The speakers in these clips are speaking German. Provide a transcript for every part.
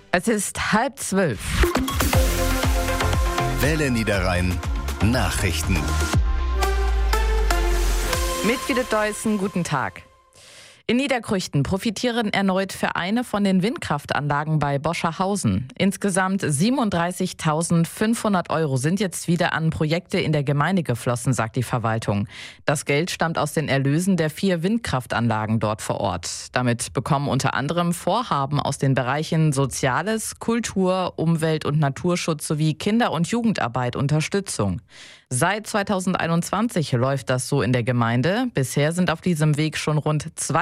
Es ist 11:30. Welle Niederrhein Nachrichten. Mit Judith Deussen, guten Tag. In Niederkrüchten profitieren erneut Vereine von den Windkraftanlagen bei Boscherhausen. Insgesamt 37.500 € sind jetzt wieder an Projekte in der Gemeinde geflossen, sagt die Verwaltung. Das Geld stammt aus den Erlösen der 4 Windkraftanlagen dort vor Ort. Damit bekommen unter anderem Vorhaben aus den Bereichen Soziales, Kultur, Umwelt- und Naturschutz sowie Kinder- und Jugendarbeit Unterstützung. Seit 2021 läuft das so in der Gemeinde. Bisher sind auf diesem Weg schon rund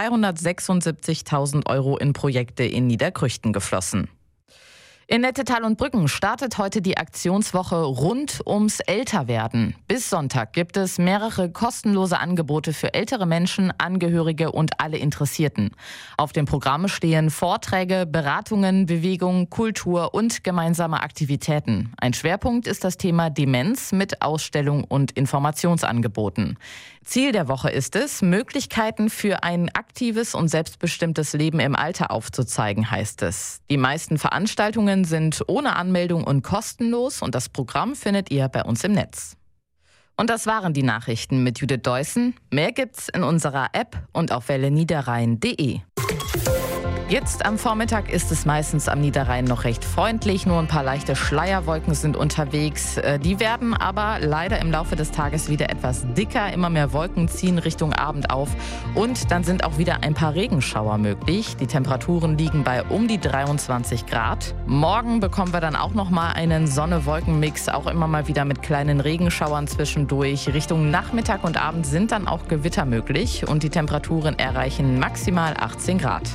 276.000 € in Projekte in Niederkrüchten geflossen. In Nettetal und Brüggen startet heute die Aktionswoche rund ums Älterwerden. Bis Sonntag gibt es mehrere kostenlose Angebote für ältere Menschen, Angehörige und alle Interessierten. Auf dem Programm stehen Vorträge, Beratungen, Bewegung, Kultur und gemeinsame Aktivitäten. Ein Schwerpunkt ist das Thema Demenz mit Ausstellung und Informationsangeboten. Ziel der Woche ist es, Möglichkeiten für ein aktives und selbstbestimmtes Leben im Alter aufzuzeigen, heißt es. Die meisten Veranstaltungen sind ohne Anmeldung und kostenlos und das Programm findet ihr bei uns im Netz. Und das waren die Nachrichten mit Judith Deussen. Mehr gibt's in unserer App und auf welleniederrhein.de. Jetzt am Vormittag ist es meistens am Niederrhein noch recht freundlich. Nur ein paar leichte Schleierwolken sind unterwegs. Die werden aber leider im Laufe des Tages wieder etwas dicker. Immer mehr Wolken ziehen Richtung Abend auf. Und dann sind auch wieder ein paar Regenschauer möglich. Die Temperaturen liegen bei um die 23 Grad. Morgen bekommen wir dann auch noch mal einen Sonne-Wolken-Mix. Auch immer mal wieder mit kleinen Regenschauern zwischendurch. Richtung Nachmittag und Abend sind dann auch Gewitter möglich. Und die Temperaturen erreichen maximal 18 Grad.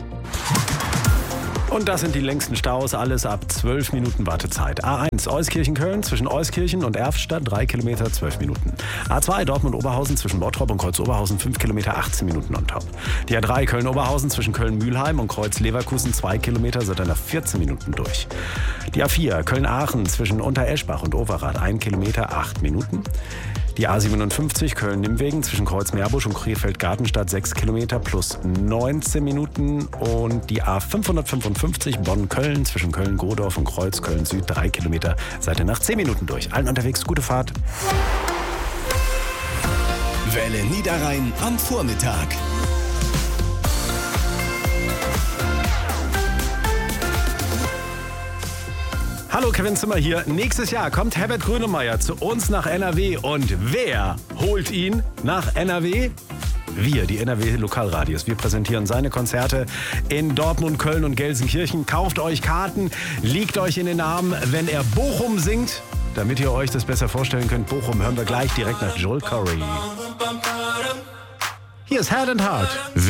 Und das sind die längsten Staus, alles ab 12 Minuten Wartezeit. A1 Euskirchen-Köln zwischen Euskirchen und Erftstadt 3 Kilometer 12 Minuten. A2 Dortmund-Oberhausen zwischen Bottrop und Kreuz-Oberhausen 5 Kilometer 18 Minuten on top. Die A3 Köln-Oberhausen zwischen Köln-Mühlheim und Kreuz-Leverkusen 2 Kilometer sind dann nach 14 Minuten durch. Die A4 Köln-Aachen zwischen Untereschbach und Overath 1 Kilometer 8 Minuten. Die A57 Köln-Nimwegen zwischen Kreuz-Meerbusch und Krefeld-Gartenstadt 6 Kilometer plus 19 Minuten. Und die A555 Bonn-Köln zwischen Köln-Godorf und Kreuz-Köln-Süd 3 Kilometer seid ihr nach 10 Minuten durch. Allen unterwegs, gute Fahrt. Welle Niederrhein am Vormittag. Hallo, Kevin Zimmer hier. Nächstes Jahr kommt Herbert Grönemeyer zu uns nach NRW. Und wer holt ihn nach NRW? Wir, die NRW-Lokalradios. Wir präsentieren seine Konzerte in Dortmund, Köln und Gelsenkirchen. Kauft euch Karten, liegt euch in den Armen, wenn er Bochum singt. Damit ihr euch das besser vorstellen könnt, Bochum hören wir gleich direkt nach Joel Corry. Hier ist Head and Heart.